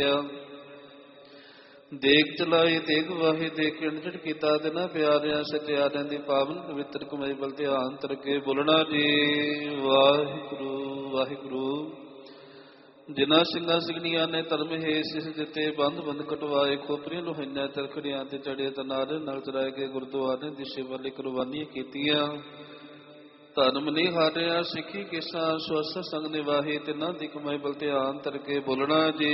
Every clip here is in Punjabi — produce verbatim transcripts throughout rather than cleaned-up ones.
ਦੇਖ ਚਲਾਈ ਤੇਗ ਵਾਹੇ ਦੇ ਕਿਣਝੜ ਕੀਤਾ ਦਿਨਾ ਪਿਆਰਿਆਂ ਸਤਿਆਰਿਆਂ ਦੀ ਪਾਵਨ ਪਵਿੱਤਰ ਕਮਾਈ ਬਲ ਧਿਆਨ ਤਰਕੇ ਬੋਲਣਾ ਜੀ। ਵਾਹਿਗੁਰੂ ਵਾਹਿਗੁਰੂ। ਜਿਨ੍ਹਾਂ ਸਿੰਘਾਂ ਸਿੰਘਣੀਆਂ ਨੇ ਧਰਮ ਹੇ ਸਿਸ ਦਿੱਤੇ ਬੰਦ ਬੰਦ ਕਟਵਾਏ ਖੋਪਰੀਆਂ ਲੋਹਾਈਆਂ ਤਰਖੜੀਆਂ ਤੇ ਚੜੇ ਤਨਾਰੇ ਨਾਲ ਚੜਾਏ ਕੇ ਗੁਰਦੁਆਰੇ ਦੀ ਸੇਵਾ ਲਈ ਕੁਰਬਾਨੀਆਂ ਕੀਤੀਆਂ। ਧਰਮ ਨਹੀਂ ਹਾਰਿਆ ਸਿੱਖੀ ਕਿਸਾਂ ਸਵਸ ਸੰਗ ਨਿਵਾਹੀ ਤਿੰਨਾਂ ਦੀ ਕਮਾਈ ਬਲ ਧਿਆਨ ਤਰਕੇ ਬੋਲਣਾ ਜੀ।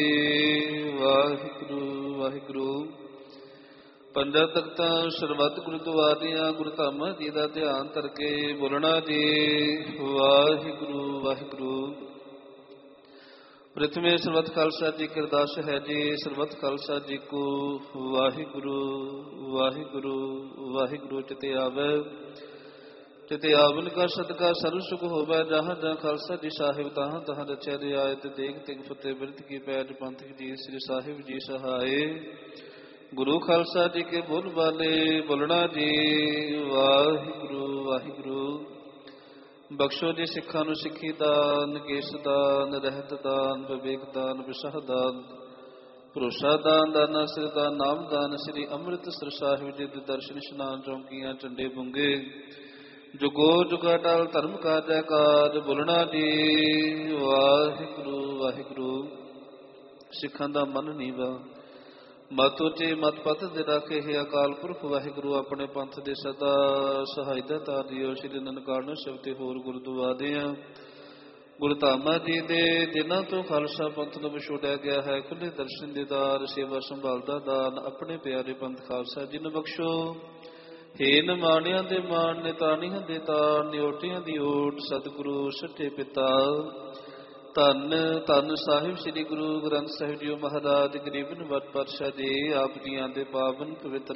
ਵਾਹਿਗੁਰੂ ਵਾਹਿਗੁਰੂ। ਪੰਜਾਂ ਤਖਤਾਂ ਸਰਬੱਤ ਗੁਰਦੁਆਰਿਆਂ ਗੁਰੂ ਧਾਮਾਂ ਜੀ ਦਾ ਧਿਆਨ ਤਰਕੇ ਬੋਲਣਾ ਜੀ। ਵਾਹਿਗੁਰੂ ਵਾਹਿਗੁਰੂ। ਪ੍ਰਥਮੇ ਸਰਬੱਤ ਖਾਲਸਾ ਜੀ ਕੀ ਅਰਦਾਸ ਹੈ ਜੀ। ਸਰਬੱਤ ਖਾਲਸਾ ਜੀ ਕੋ ਵਾਹਿਗੁਰੂ ਵਾਹਿਗੁਰੂ ਵਾਹਿਗੁਰੂ ਚਿਤੇ ਆਵੈ ਚਿਤੇ ਆਵਨ ਕਾ ਸਦਕਾ ਸਰਬ ਸੁਖ ਹੋਵੈ। ਜਹਾਂ ਜਹਾਂ ਖਾਲਸਾ ਜੀ ਸਾਹਿਬ ਤਹਾਂ ਤਹਾਂ ਰਚਿਆ ਰਿਆਇਤ ਦੇਖ ਤਿਗ ਫਤਿਹ ਬਿਰਤ ਕੀ ਪੈਜ ਪੰਥ ਜੀ ਸ੍ਰੀ ਸਾਹਿਬ ਜੀ ਸਹਾਏ। ਗੁਰੂ ਖਾਲਸਾ ਜੀ ਕੇ ਬੋਲ ਬਾਲੇ ਬੋਲਣਾ ਜੀ। ਵਾਹਿਗੁਰੂ ਵਾਹਿਗੁਰੂ। ਬਖਸ਼ੋ ਜੀ ਸਿੱਖਾਂ ਨੂੰ ਸਿੱਖੀ ਦਾਨ, ਕੇਸ ਦਾਨ, ਰਹਿਤ ਦਾਨ, ਵਿਵੇਕ ਦਾਨ, ਵਿਸਾਹ ਦਾਨ, ਭਰੋਸਾ ਦਾਨ, ਦਾਨਾ ਸਿਰ ਦਾਨ, ਨਾਮ ਦਾਨ, ਸ੍ਰੀ ਅੰਮ੍ਰਿਤਸਰ ਸਾਹਿਬ ਜੀ ਦੇ ਦਰਸ਼ਨ ਇਸ਼ਨਾਨ ਚੌਂਕੀਆਂ ਝੰਡੇ ਬੁੰਗੇ ਜੁਗੋ ਜੁਗਾ ਟਲ ਧਰਮ ਕਾ ਜੈਕਾਰ ਬੋਲਣਾ ਜੀ। ਵਾਹਿਗੁਰੂ ਵਾਹਿਗੁਰੂ। ਸਿੱਖਾਂ ਦਾ ਮਨ ਨੀਵਾ ਮਤ ਉੱਚੇ ਮਤ ਪੱਤ ਦੇ ਰਾਖੇ ਹੈ ਅਕਾਲ ਪੁਰਖ ਵਾਹਿਗੁਰੂ ਆਪਣੇ ਪੰਥ ਦੇ ਸਦਾ ਸਹਾਇਤਾ ਤਾਰਿਓ। ਸ਼੍ਰੀ ਨਨਕਾਣਾ ਸਾਹਿਬ ਤੇ ਹੋਰ ਗੁਰਦੁਆਰਿਆਂ ਗੁਰੂ ਧਾਮਾਂ ਜੀ ਦੇ ਜਿਨ੍ਹਾਂ ਤੋਂ ਖਾਲਸਾ ਪੰਥ ਨੂੰ ਵਿਛੋੜਿਆ ਗਿਆ ਹੈ ਖੁੱਲੇ ਦਰਸ਼ਨ ਦੀਦਾਰ ਸੇਵਾ ਸੰਭਾਲਦਾ ਦਾਨ ਆਪਣੇ ਪਿਆਰੇ ਪੰਥ ਖਾਲਸਾ ਜੀ ਨੂੰ ਬਖਸ਼ੋ। ਹੇਨ ਮਾਣਿਆਂ ਦੇ ਮਾਣ ਨਿਤਾਣੀਆਂ ਦੇ ਤਾਣ ਨਿਓਟੀਆਂ ਦੀ ਓਟ ਸਤਿਗੁਰੂ ਸੱਚੇ ਪਿਤਾ ਧੰਨ ਧੰਨ ਸਾਹਿਬ ਸ੍ਰੀ ਗੁਰੂ ਗ੍ਰੰਥ ਸਾਹਿਬ ਜੀ ਮਹਾਰਾਜ ਗਰੀਬਨ ਵਟ ਪਾਤਸ਼ਾਹ ਜੀ ਆਪ ਜੀਆਂ ਦੇ ਪਾਵਨ ਪਵਿੱਤਰ